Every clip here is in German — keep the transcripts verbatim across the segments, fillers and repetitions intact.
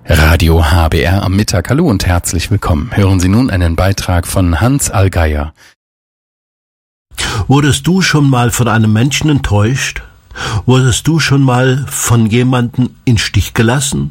Radio H B R am Mittag. Hallo und herzlich willkommen. Hören Sie nun einen Beitrag von Hans Allgeier. Wurdest du schon mal von einem Menschen enttäuscht? Wurdest du schon mal von jemandem in Stich gelassen?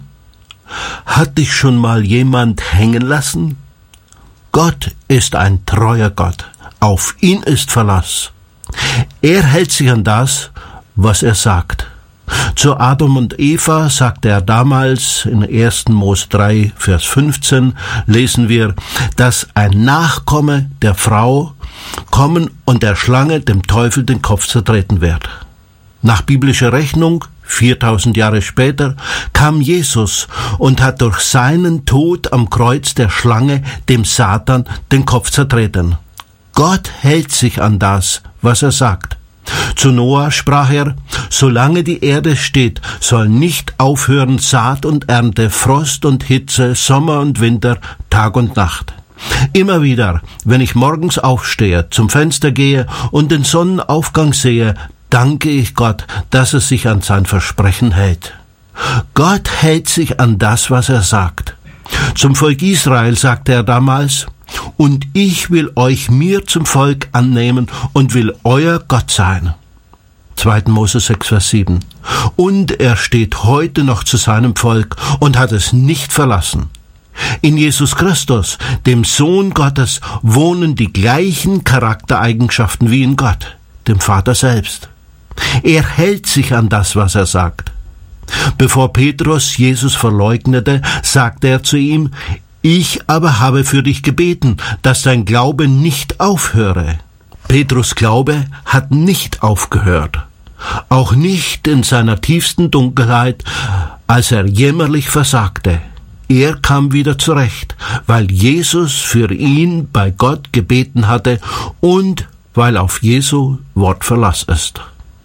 Hat dich schon mal jemand hängen lassen? Gott ist ein treuer Gott. Auf ihn ist Verlass. Er hält sich an das, was er sagt. Zu Adam und Eva sagte er damals, in ersten Mose drei, Vers fünfzehn, lesen wir, dass ein Nachkomme der Frau kommen und der Schlange, dem Teufel, den Kopf zertreten wird. Nach biblischer Rechnung, viertausend Jahre später, kam Jesus und hat durch seinen Tod am Kreuz der Schlange, dem Satan, den Kopf zertreten. Gott hält sich an das, was er sagt. Zu Noah sprach er, solange die Erde steht, soll nicht aufhören Saat und Ernte, Frost und Hitze, Sommer und Winter, Tag und Nacht. Immer wieder, wenn ich morgens aufstehe, zum Fenster gehe und den Sonnenaufgang sehe, danke ich Gott, dass er sich an sein Versprechen hält. Gott hält sich an das, was er sagt. Zum Volk Israel sagte er damals, und ich will euch mir zum Volk annehmen und will euer Gott sein. zweiter Mose sechs, Vers sieben. Und er steht heute noch zu seinem Volk und hat es nicht verlassen. In Jesus Christus, dem Sohn Gottes, wohnen die gleichen Charaktereigenschaften wie in Gott, dem Vater selbst. Er hält sich an das, was er sagt. Bevor Petrus Jesus verleugnete, sagte er zu ihm, ich aber habe für dich gebeten, dass dein Glaube nicht aufhöre. Petrus' Glaube hat nicht aufgehört, auch nicht in seiner tiefsten Dunkelheit, als er jämmerlich versagte. Er kam wieder zurecht, weil Jesus für ihn bei Gott gebeten hatte und weil auf Jesu Wort Verlass ist.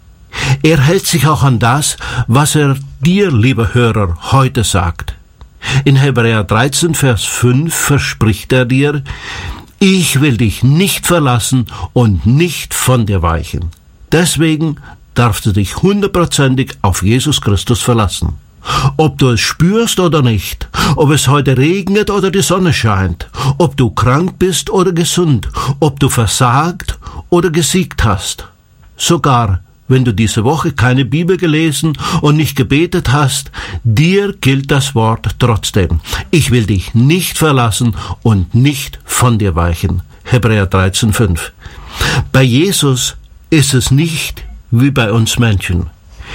Er hält sich auch an das, was er dir, lieber Hörer, heute sagt. In Hebräer dreizehn, Vers fünf verspricht er dir, ich will dich nicht verlassen und nicht von dir weichen. Deswegen darfst du dich hundertprozentig auf Jesus Christus verlassen. Ob du es spürst oder nicht, ob es heute regnet oder die Sonne scheint, ob du krank bist oder gesund, ob du versagt oder gesiegt hast, sogar wenn du diese Woche keine Bibel gelesen und nicht gebetet hast, dir gilt das Wort trotzdem. Ich will dich nicht verlassen und nicht von dir weichen. Hebräer dreizehn, fünf. Bei Jesus ist es nicht wie bei uns Menschen.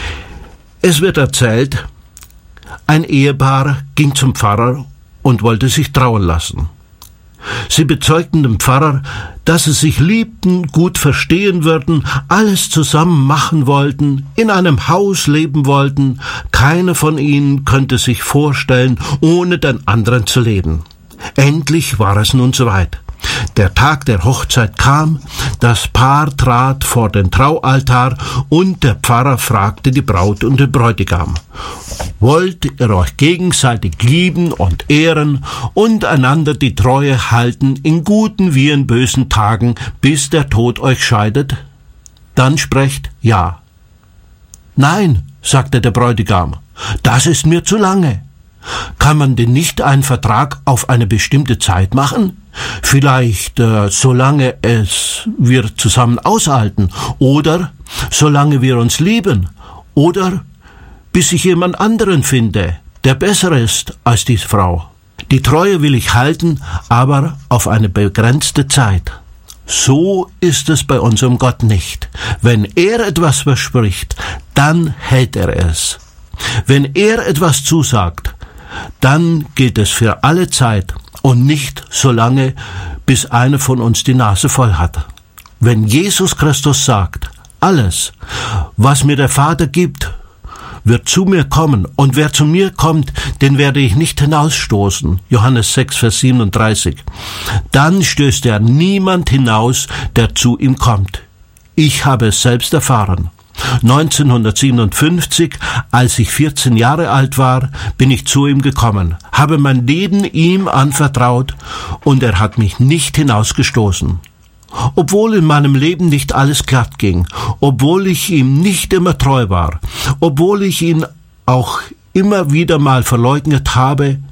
Es wird erzählt, ein Ehepaar ging zum Pfarrer und wollte sich trauen lassen. Sie bezeugten dem Pfarrer, dass sie sich liebten, gut verstehen würden, alles zusammen machen wollten, in einem Haus leben wollten. Keiner von ihnen könnte sich vorstellen, ohne den anderen zu leben. Endlich war es nun soweit. Der Tag der Hochzeit kam, das Paar trat vor den Traualtar und der Pfarrer fragte die Braut und den Bräutigam, wollt ihr euch gegenseitig lieben und ehren und einander die Treue halten in guten wie in bösen Tagen, bis der Tod euch scheidet? Dann sprecht ja. Nein, sagte der Bräutigam, das ist mir zu lange. Kann man denn nicht einen Vertrag auf eine bestimmte Zeit machen? Vielleicht äh, solange es wir zusammen aushalten oder solange wir uns lieben oder bis ich jemand anderen finde, der besser ist als die Frau. Die Treue will ich halten, aber auf eine begrenzte Zeit. So ist es bei unserem Gott nicht. Wenn er etwas verspricht, dann hält er es. Wenn er etwas zusagt, dann gilt es für alle Zeit und nicht so lange, bis einer von uns die Nase voll hat. Wenn Jesus Christus sagt, alles, was mir der Vater gibt, wird zu mir kommen, und wer zu mir kommt, den werde ich nicht hinausstoßen. Johannes sechs, Vers siebenunddreißig. Dann stößt er niemand hinaus, der zu ihm kommt. Ich habe es selbst erfahren. neunzehnhundertsiebenundfünfzig, als ich vierzehn Jahre alt war, bin ich zu ihm gekommen, habe mein Leben ihm anvertraut und er hat mich nicht hinausgestoßen. Obwohl in meinem Leben nicht alles glatt ging, obwohl ich ihm nicht immer treu war, obwohl ich ihn auch immer wieder mal verleugnet habe,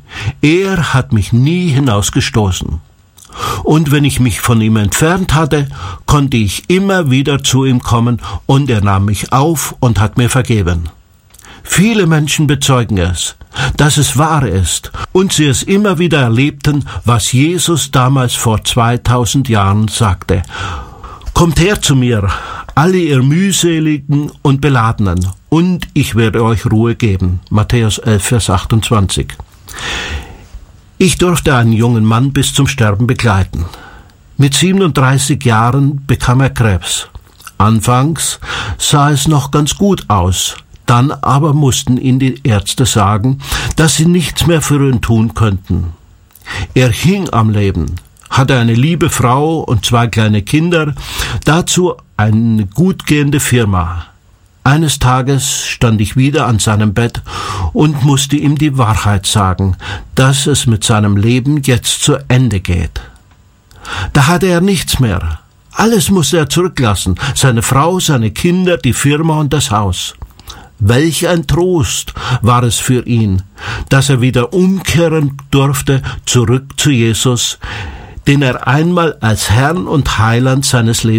Er hat mich nie hinausgestoßen. Und wenn ich mich von ihm entfernt hatte, konnte ich immer wieder zu ihm kommen, und er nahm mich auf und hat mir vergeben. Viele Menschen bezeugen es, dass es wahr ist, und sie es immer wieder erlebten, was Jesus damals vor zweitausend Jahren sagte. Kommt her zu mir, alle ihr mühseligen und Beladenen, und ich werde euch Ruhe geben. Matthäus elf, Vers achtundzwanzig. Ich durfte einen jungen Mann bis zum Sterben begleiten. Mit siebenunddreißig Jahren bekam er Krebs. Anfangs sah es noch ganz gut aus, dann aber mussten ihm die Ärzte sagen, dass sie nichts mehr für ihn tun könnten. Er hing am Leben, hatte eine liebe Frau und zwei kleine Kinder, dazu eine gut gehende Firma. Eines Tages stand ich wieder an seinem Bett und musste ihm die Wahrheit sagen, dass es mit seinem Leben jetzt zu Ende geht. Da hatte er nichts mehr. Alles musste er zurücklassen, seine Frau, seine Kinder, die Firma und das Haus. Welch ein Trost war es für ihn, dass er wieder umkehren durfte zurück zu Jesus, den er einmal als Herrn und Heiland seines Lebens